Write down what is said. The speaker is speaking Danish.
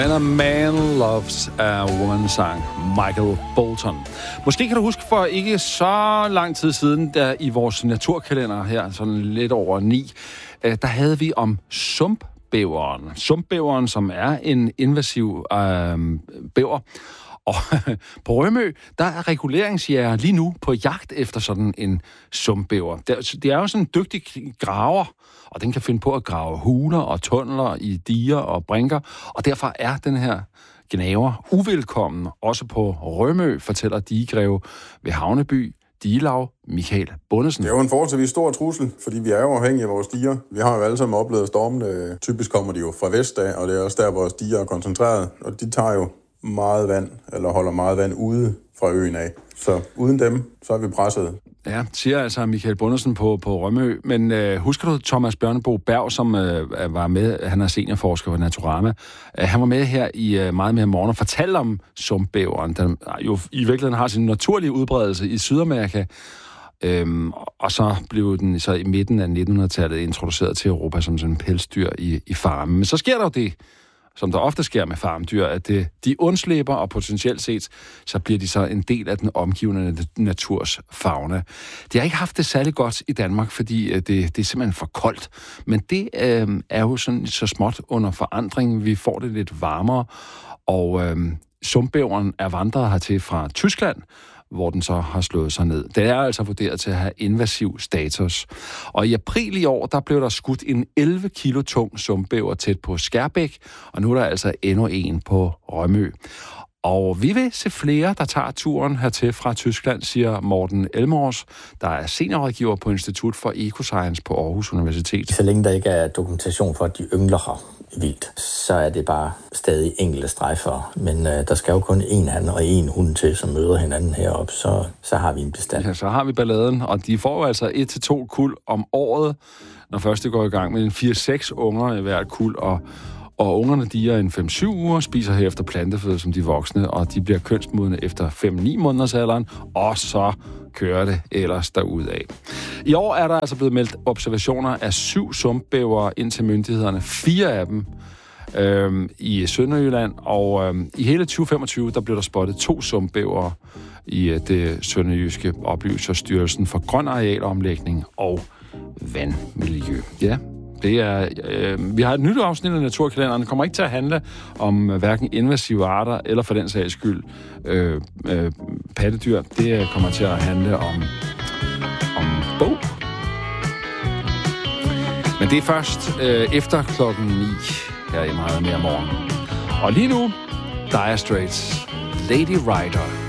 When a man loves a woman, sang Michael Bolton. Måske kan du huske for ikke så lang tid siden, der i vores naturkalender her, sådan lidt over 9, der havde vi om sumpbæveren. Sumpbæveren, som er en invasiv bæver. Og på Rømø, der er reguleringsjæger lige nu på jagt efter sådan en sumpbæver. Det er jo sådan en dygtig graver, og den kan finde på at grave huler og tunneler i diger og brinker, og derfor er den her gnaver uvelkommen, også på Rømø, fortæller digegreve ved Havneby Digelaug Michael Bundesen. Det er jo en forholdsvis stor trussel, fordi vi er jo afhængige af vores diger. Vi har jo alle sammen oplevet stormene. Typisk kommer de jo fra vest af, og det er også der, vores diger er koncentreret, og de tager jo meget vand, eller holder meget vand ude fra øen af. Så uden dem, så er vi presset. Ja, siger altså Michael Bundesen på Rømø. Men husker du Thomas Bjørnebo Berg, som var med, han er seniorforsker ved Naturama. Han var med her i Meget mere morgen og fortalte om sumpbæveren, der jo i virkeligheden har sin naturlige udbredelse i Sydamerika. Og så blev den så i midten af 1900-tallet introduceret til Europa som sådan en pelsdyr i farmen. Men så sker der jo det, som der ofte sker med farmdyr, at de undslipper, og potentielt set, så bliver de så en del af den omgivende naturs fauna. De har ikke haft det særlig godt i Danmark, fordi det er simpelthen for koldt. Men det er jo sådan så småt under forandring. Vi får det lidt varmere, og sumpbæveren er vandret hertil fra Tyskland, hvor den så har slået sig ned. Det er altså vurderet til at have invasiv status. Og i april i år, der blev der skudt en 11 kilo tung sumpbæver tæt på Skærbæk, og nu er der altså endnu en på Rømø. Og vi vil se flere, der tager turen hertil fra Tyskland, siger Morten Elmors, der er seniorrådgiver på Institut for Ecoscience på Aarhus Universitet. Så længe der ikke er dokumentation for, at de yngler her vildt, så er det bare stadig enkelte strejfer. Men der skal jo kun en han og en hund til, som møder hinanden heroppe, så har vi en bestand. Ja, så har vi balladen, og de får jo altså 1-2 kuld om året, når først det går i gang med 4-6 unger i hvert kuld, og ungerne, de er en 5-7 uger, spiser herefter planteføde som de voksne, og de bliver kønsmodne efter 5-9 måneders alderen, og så kører det ellers derudad. I år er der altså blevet meldt observationer af 7 sumpbævere ind til myndighederne. 4 af dem i Sønderjylland, og i hele 2025, der blev der spottet 2 sumpbævere i det sønderjyske, oplyser Styrelsen for Grøn Arealomlægning og Vandmiljø. Ja. Det er, vi har et nyt afsnit af Naturkalenderen. Det kommer ikke til at handle om hverken invasive arter, eller for den sags skyld pattedyr. Det kommer til at handle om bog. Men det er først efter klokken 9 her i Meget mere morgen. Og lige nu, Dire Straits, Lady Rider.